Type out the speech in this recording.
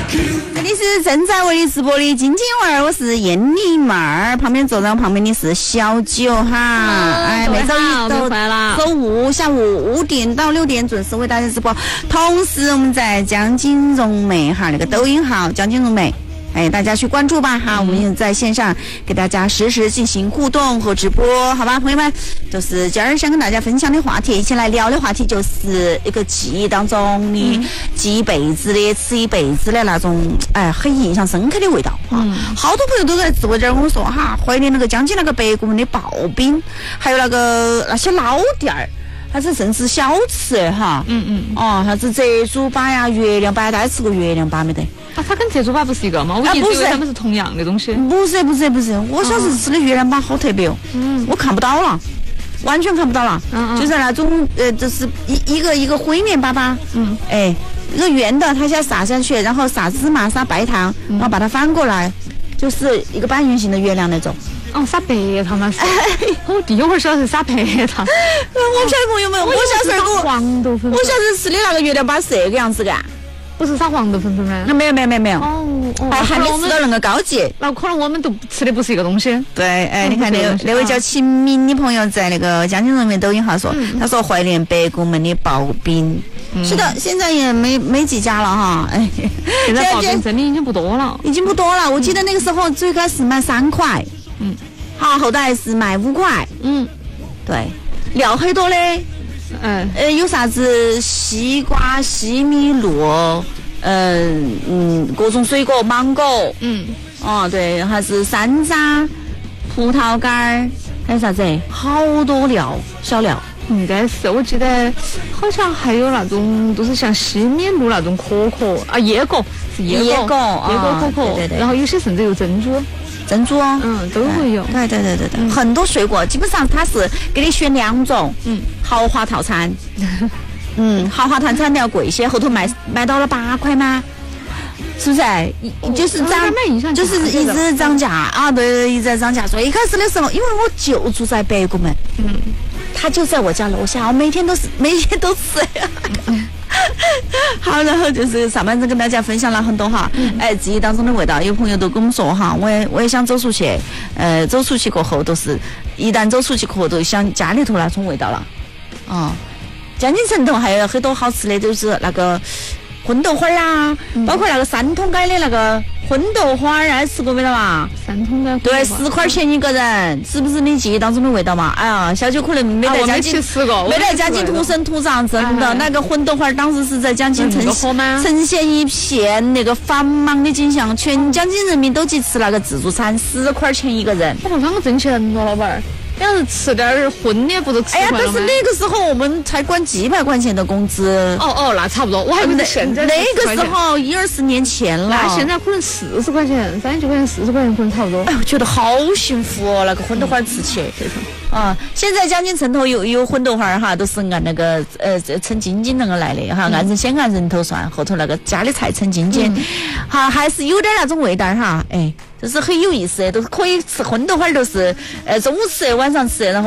这里是正在为你直播的金金儿，我是燕妮妹儿，旁边坐在我旁边的是小九哈。每周一到周五下午5点到6点准时为大家直播。同时我们在江金融美哈那个抖音号江金融美。大家去关注吧哈，我们也在线上给大家实时进行互动和直播，好吧，朋友们，就是今儿想跟大家分享的话题，一起来聊的话题就是一个记忆当中的记一辈子的、吃一辈子的那种很印象深刻的味道哈。好多朋友都在直播间跟我说哈，怀念那个江津那个北国门的刨冰，还有那些老店儿。还是甚至小吃哈，啥子折竹粑呀、月亮粑，大家吃过月亮粑没得？ 啊，它跟折竹粑不是一个吗？我一直以为它们是同样的东西。 不是，我小时候吃的月亮粑好特别哦，我看不到了，完全看不到了，就是那种就是一个灰面粑粑，一个圆的，它先撒下去，然后撒芝麻、撒白糖，然后把它翻过来，就是一个半圆形的月亮那种。 撒白糖嘛是。我第一会儿晓得是撒白糖。 我晓得朋友们，我小时候黄豆粉。 我小时候吃的那个月亮粑是这个样子的。 不是撒黄豆粉吗？ 没有。还没吃到那个高级。 那可能我们都吃的不是一个东西。 对，你看那位叫秦明的朋友在那个江津人民抖音号说，他说怀念北国门的刨冰。是的，现在也没几家了哈。 现在刨冰真的已经不多了。 我记得那个时候最开始卖3块。后来是卖5块。对，料很多的。有啥子西瓜、西米露，各种水果，芒果。对，还是山楂、葡萄干，还有啥子？好多料，小料。 应该是，我记得好像还有那种都是像西米露那种可可啊，椰果是椰果可可， 对。 然后有些甚至有珍珠哦，都会有。 对，很多水果，基本上它是给你选2种，豪华套餐，豪华套餐要贵些，后头卖到了8块吗？是不是？就是就是一直涨价啊！对，一直在涨价。所以一开始的时候，因为我就住在北国门，他就在我家楼下，我每天都吃。好，然后就是上半阵跟大家分享了很多哈，记忆当中的味道。有朋友都跟我们说哈，我也想走出去，走出去过后都是，一旦走出去过后都想家里头那种味道了。江津城头还有很多好吃的，就是那个荤豆花啦，包括那个3桶街的那个荤豆花，吃过没得嘛 ？3桶街对，10块钱一个人，是不是你记忆当中的味道嘛？哎呀，小九可能没在江津吃过， 没在江津土生土长，真的那个荤豆花当时是在江津呈现一片那个繁忙的景象，全江津人民都去吃那个自助餐，10块钱一个人。 我们2个挣钱了，老板儿。要是吃点荤的不都吃坏了吗？ 但是那个时候我们才管几百块钱的工资。 那差不多。我还以为现在那个时候20年前了。 那现在可能40块钱、39块钱、40块钱可能差不多。 我觉得好幸福哦，那个荤豆花吃起。现在江津城头有荤豆花哈，都是按那个称斤斤那个来的哈，先按人头算，后头那个家里菜称斤斤，还是有点那种味道哈，就是很有意思，都是可以吃荤豆花，都是中午吃晚上吃，然后